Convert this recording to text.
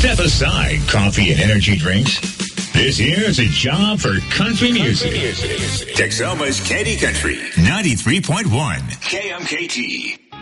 Step aside coffee and energy drinks. This here is a job for country music. Texoma's Candy Country, 93.1 KMKT.